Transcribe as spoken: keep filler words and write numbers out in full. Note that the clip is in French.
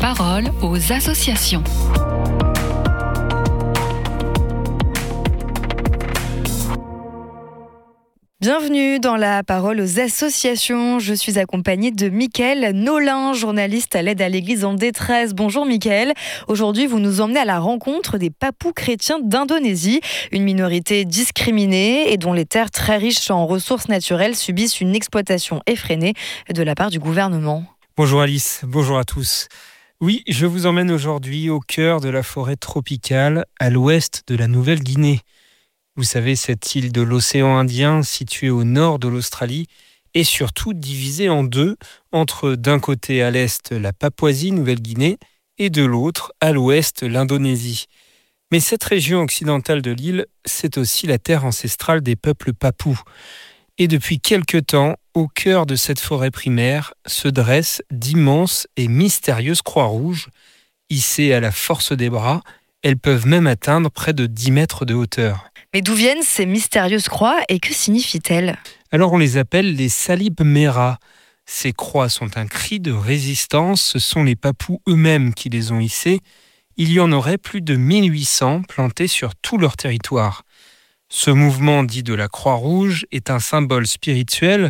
parole aux associations. Bienvenue dans la parole aux associations. Je suis accompagnée de Mickaël Nolin, journaliste à l'aide à l'Église en détresse. Bonjour Mickaël. Aujourd'hui, vous nous emmenez à la rencontre des papous chrétiens d'Indonésie, une minorité discriminée et dont les terres très riches en ressources naturelles subissent une exploitation effrénée de la part du gouvernement. Bonjour Alice, bonjour à tous. Oui, je vous emmène aujourd'hui au cœur de la forêt tropicale, à l'ouest de la Nouvelle-Guinée. Vous savez, cette île de l'océan Indien située au nord de l'Australie est surtout divisée en deux, entre d'un côté à l'est la Papouasie-Nouvelle-Guinée et de l'autre à l'ouest l'Indonésie. Mais cette région occidentale de l'île, c'est aussi la terre ancestrale des peuples papous. Et depuis quelque temps, au cœur de cette forêt primaire se dressent d'immenses et mystérieuses croix rouges. Hissées à la force des bras, elles peuvent même atteindre près de dix mètres de hauteur. Mais d'où viennent ces mystérieuses croix et que signifient-elles ? Alors on les appelle les Salib Merah. Ces croix sont un cri de résistance, ce sont les Papous eux-mêmes qui les ont hissées. Il y en aurait plus de mille huit cents plantées sur tout leur territoire. Ce mouvement dit de la Croix-Rouge est un symbole spirituel